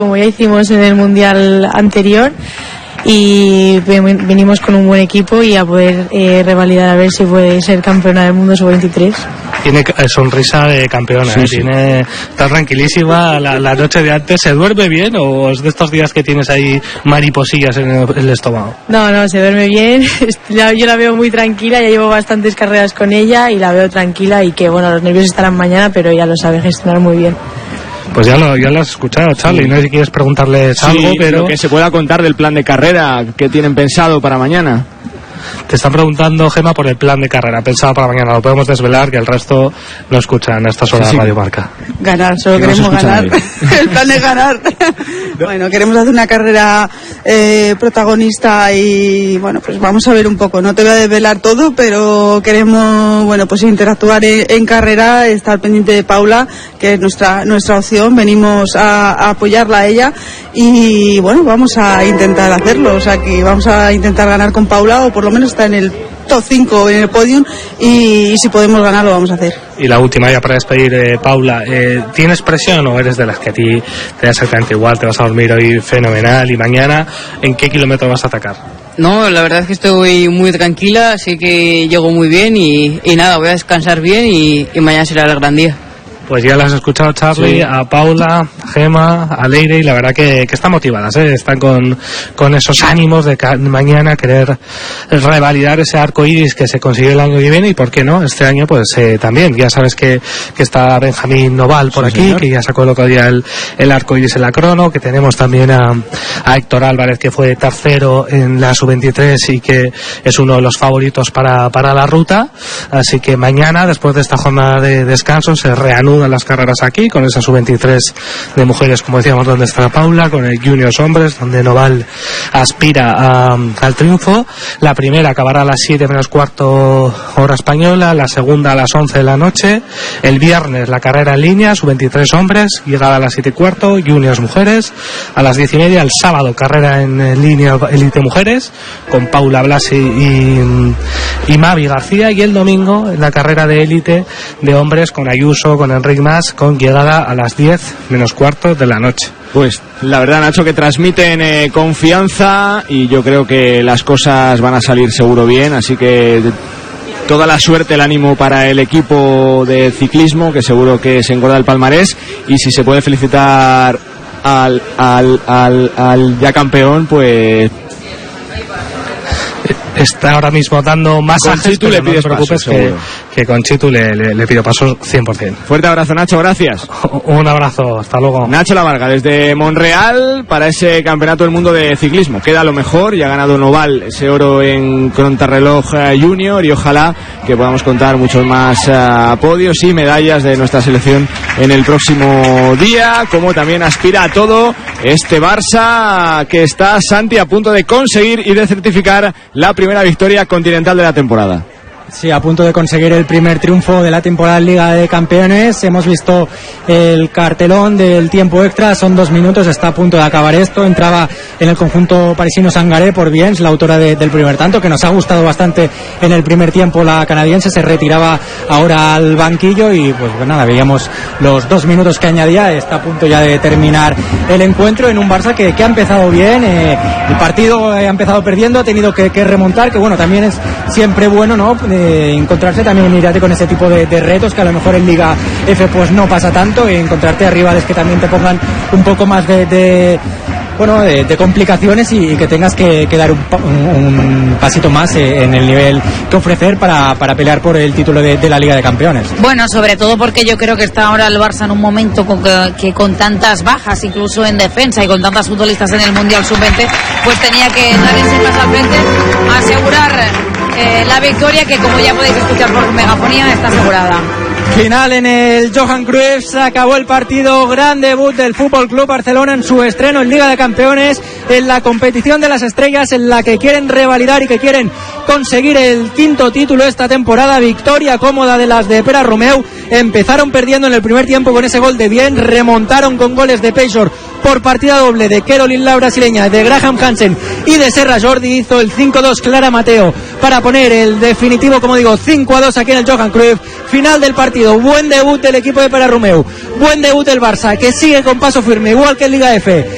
Como ya hicimos en el Mundial anterior, y venimos con un buen equipo y a poder revalidar a ver si puede ser campeona del mundo sub-23. Tiene sonrisa de campeona, sí. Está tranquilísima. La noche de antes, ¿se duerme bien o es de estos días que tienes ahí mariposillas en el estómago? No, se duerme bien. Yo la veo muy tranquila, ya llevo bastantes carreras con ella y la veo tranquila y que bueno, los nervios estarán mañana, pero ella lo sabe gestionar muy bien. Pues ya lo has escuchado, Charlie. No sé si quieres preguntarles algo, pero... lo que se pueda contar del plan de carrera que tienen pensado para mañana. Te están preguntando, Gemma, por el plan de carrera pensado para mañana. Lo podemos desvelar, que el resto no escuchan a estas horas Radio Marca. Ganar, solo queremos ganar. El plan es ganar. Bueno, queremos hacer una carrera protagonista y bueno, pues vamos a ver un poco. No te voy a desvelar todo, pero queremos, bueno, pues interactuar en carrera, estar pendiente de Paula, que es nuestra opción. Venimos a apoyarla a ella y bueno, vamos a intentar hacerlo. O sea, que vamos a intentar ganar con Paula o por lo menos está en el top 5 en el podium y si podemos ganar lo vamos a hacer. Y la última ya para despedir, Paula, ¿tienes presión o eres de las que a ti te da exactamente igual, te vas a dormir hoy fenomenal y mañana en qué kilómetro vas a atacar? No, la verdad es que estoy muy tranquila, así que llego muy bien y nada, voy a descansar bien y mañana será el gran día. Pues ya las has escuchado, Charlie, sí. A Paula, Gemma, a Leire, y la verdad que están motivadas, están con esos ánimos de mañana querer revalidar ese arco iris que se consiguió el año que viene y por qué no, este año pues también. Ya sabes que está Benjamín Noval por aquí, señor, que ya sacó el otro día el arco iris en la crono, que tenemos también a Héctor Álvarez, que fue tercero en la sub-23 y que es uno de los favoritos para la ruta. Así que mañana, después de esta jornada de descanso, se reanuda las carreras aquí, con esa sub-23 de mujeres, como decíamos, donde está Paula, con el Juniors hombres, donde Noval aspira al triunfo. La primera acabará a las 7 menos cuarto hora española, la segunda a las 11 de la noche. El viernes la carrera en línea, sub-23 hombres, llegada a las 7 y cuarto, Juniors mujeres, a las 10:30. El sábado carrera en línea Elite mujeres, con Paula Blasi y Mavi García, y el domingo la carrera de Elite de hombres, con Ayuso, con Enrique Mas, con llegada a las 10 menos cuarto de la noche. Pues la verdad, Nacho, que transmiten confianza y yo creo que las cosas van a salir seguro bien, así que toda la suerte, el ánimo para el equipo de ciclismo, que seguro que se engorda el palmarés, y si se puede felicitar al ya campeón, pues está ahora mismo dando masajes, Conchitu, pero le pides no te preocupes, paso, que Conchitu le pido paso 100%. Fuerte abrazo, Nacho, gracias. Un abrazo, hasta luego. Nacho Lavarga desde Monreal para ese campeonato del mundo de ciclismo. Queda lo mejor, y ha ganado Noval ese oro en contrarreloj junior, y ojalá que podamos contar muchos más podios y medallas de nuestra selección en el próximo día, como también aspira a todo este Barça que está, Santi, a punto de conseguir y de certificar la primera victoria continental de la temporada. Sí, a punto de conseguir el primer triunfo de la temporada en Liga de Campeones. Hemos visto el cartelón del tiempo extra, son 2 minutos, está a punto de acabar esto. Entraba en el conjunto parisino Sangaré por Biens, la autora del primer tanto, que nos ha gustado bastante en el primer tiempo. La canadiense se retiraba ahora al banquillo y pues nada, veíamos los 2 minutos que añadía. Está a punto ya de terminar el encuentro en un Barça que ha empezado bien. El partido ha empezado perdiendo, ha tenido que remontar, que bueno, también es siempre bueno, ¿no? Encontrarse también, irate con ese tipo de retos que a lo mejor en Liga F pues no pasa tanto, y encontrarte a rivales que también te pongan un poco más de complicaciones y que tengas que dar un pasito más en el nivel que ofrecer para pelear por el título de la Liga de Campeones. Bueno, sobre todo porque yo creo que está ahora el Barça en un momento que con tantas bajas, incluso en defensa, y con tantas futbolistas en el Mundial Sub-20, pues tenía que dar ese paso al frente, asegurar la victoria, que como ya podéis escuchar por megafonía está asegurada. Final en el Johan Cruyff, se acabó el partido, gran debut del Fútbol Club Barcelona en su estreno en Liga de Campeones, en la competición de las estrellas, en la que quieren revalidar y que quieren conseguir el 5º título esta temporada. Victoria cómoda de las de Pere Romeu. Empezaron perdiendo en el primer tiempo con ese gol de Bien, remontaron con goles de Peixor por partida doble de Caroline, la brasileña, de Graham Hansen y de Serra Jordi. Hizo el 5-2 Clara Mateo para poner el definitivo, como digo, 5-2 aquí en el Johan Cruyff. Final del partido, buen debut del equipo de Pere Romeu, buen debut del Barça, que sigue con paso firme, igual que en Liga F.